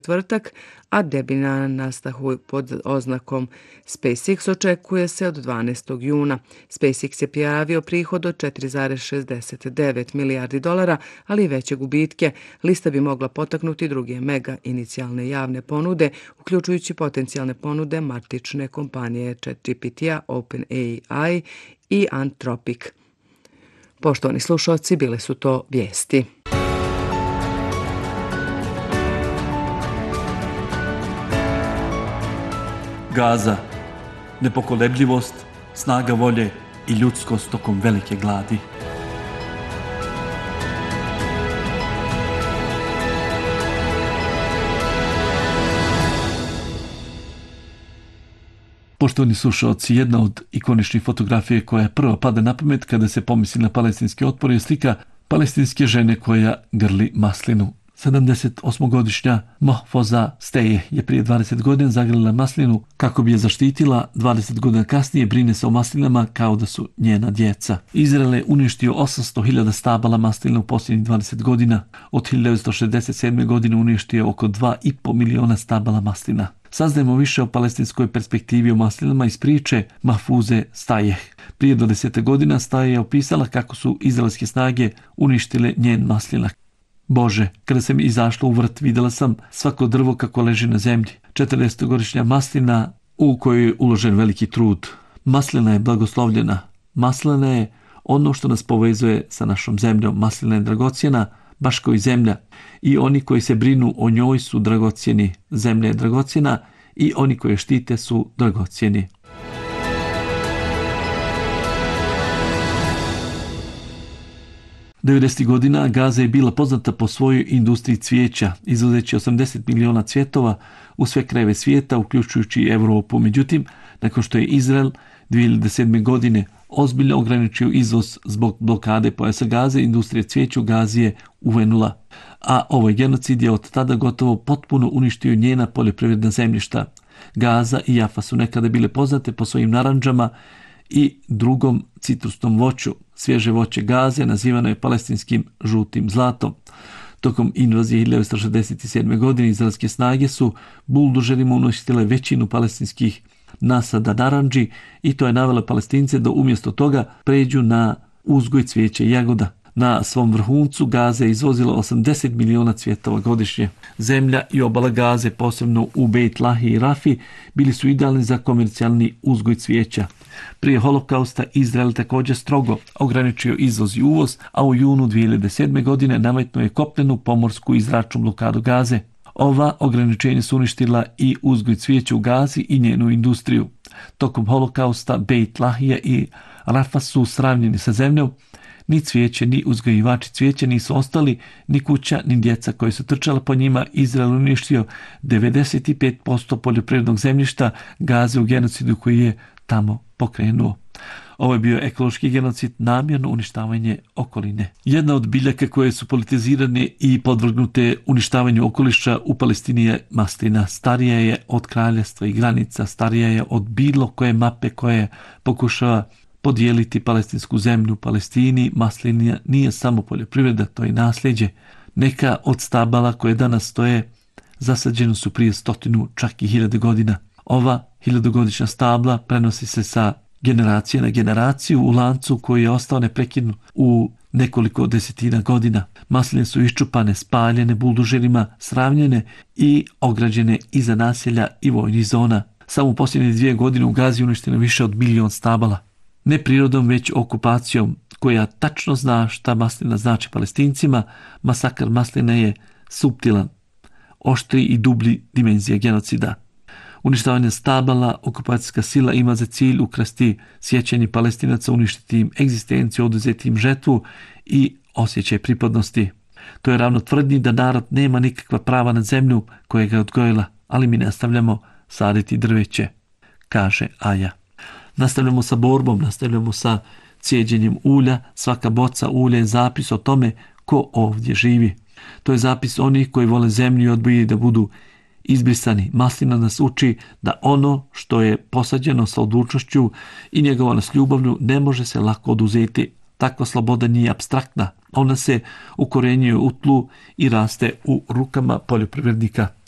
četvrtak, a debina nastahu pod oznakom SpaceX očekuje se od 12. juna. SpaceX je prijavio prihod od 4,69 milijardi dolara, ali i veće gubitke. Lista bi mogla potaknuti druge mega inicijalne javne ponude, uključujući potencijalne ponude matične kompanije ChatGPT-a, OpenAI i Anthropic. Poštovani slušalci, bile su to vijesti. Gaza, nepokolebljivost, snaga volje i ljudskost tokom velike gladi. Poštovani slušalci, jedna od ikoničnih fotografije koja prvo pada na pamet kada se pomisli na palestinski otpor je slika palestinske žene koja grli maslinu. 78-godišnja Mahfoza Steje je prije 20 godina zagrlila maslinu kako bi je zaštitila. 20 godina kasnije brine se o maslinama kao da su njena djeca. Izrael je uništio 800.000 stabala maslina u posljednjih 20 godina. Od 1967. godine uništio oko 2,5 miliona stabala maslina. Saznajemo više o palestinskoj perspektivi o maslinama iz priče Mahfuze Stajeh. Prije 20 godina Stajeh je opisala kako su izraelske snage uništile njen maslinak. Bože, kada sam izašla u vrt, vidjela sam svako drvo kako leži na zemlji. 40-godišnja maslina u kojoj je uložen veliki trud. Maslina je blagoslovljena. Maslina je ono što nas povezuje sa našom zemljom. Maslina je dragocjena, baš kao i zemlja. I oni koji se brinu o njoj su dragocjeni. Zemlja je dragocjena i oni koji je štite su dragocjeni. '90. godina Gaza je bila poznata po svojoj industriji cvijeća, izvozeći 80 miliona cvjetova u sve krajeve svijeta, uključujući i Europu. Međutim, nakon što je Izrael 2007. godine ozbiljno ograničio izvoz zbog blokade pojasa Gaze, industrija cvijeća u Gazi je uvenula. A ovaj genocid je od tada gotovo potpuno uništio njena poljoprivredna zemljišta. Gaza i Jafa su nekada bile poznate po svojim narandžama i drugom citrusnom voću. Svježe voće Gaze nazivano je palestinskim žutim zlatom. Tokom invazije 1967. godine izraelske snage su buldožerima uništile većinu palestinskih nasada narandži i to je navelo Palestince da umjesto toga pređu na uzgoj cvijeća i jagoda. Na svom vrhuncu Gaza je izvozila 80 miliona cvjetova godišnje. Zemlja i obala Gaze, posebno u Beit Lahi i Rafi, bili su idealni za komercijalni uzgoj cvijeća. Prije holokausta Izrael također strogo ograničio izvoz i uvoz, a u junu 2007. godine nametnuo je kopnenu, pomorsku i zračnu blokadu Gaze. Ova ograničenja su uništila i uzgoj cvijeća u Gazi i njenu industriju. Tokom holokausta Beit Lahija i Rafa su sravnjeni sa zemljom. Ni cvijeće, ni uzgajivači cvijeća nisu ostali, ni kuća, ni djeca koji su trčala po njima. Izrael uništio 95% poljoprivrednog zemljišta Gaze u genocidu koji je tamo pokrenuo. Ovo je bio ekološki genocid, namjerno uništavanje okoline. Jedna od biljaka koje su politizirane i podvrgnute uništavanju okoliša u Palestini je maslina. Starija je od kraljevstva i granica, starija je od bilo koje mape koje pokušava podijeliti palestinsku zemlju. U Palestini maslina nije samo poljoprivreda, to je nasljeđe. Neka od stabala koje danas stoje zasađene su prije 100, čak i 1000 godina. Ova 1000-godišnja stabla prenosi se sa generacije na generaciju u lancu koji je ostao neprekinut u nekoliko desetina godina. Masline su iščupane, spaljene buldožerima, sravnjene i ograđene iza naselja i vojnih zona. Samo u posljednje 2 godine u Gazi uništeno više od 1 milion stabala. Ne prirodom, već okupacijom koja tačno zna šta maslina znači Palestincima, masakr masline je suptilan, oštri i dublji dimenzija genocida. Uništavanje stabala, okupacijska sila ima za cilj ukrasti sjećanje Palestinaca, uništiti im egzistenciju, oduzeti im žetvu i osjećaj pripadnosti. To je ravno tvrdnji da narod nema nikakva prava na zemlju koja ga je odgojila, ali mi nastavljamo saditi drveće, kaže Aja. Nastavljamo sa borbom, nastavljamo sa cijeđenjem ulja. Svaka boca ulja je zapis o tome ko ovdje živi. To je zapis onih koji vole zemlju i odbijaju da budu izbrisani. Maslina nas uči da ono što je posađeno sa odlučnošću i njegovano s ljubavlju ne može se lako oduzeti. Takva sloboda nije apstraktna. Ona se ukorenjuje u tlu i raste u rukama poljoprivrednika.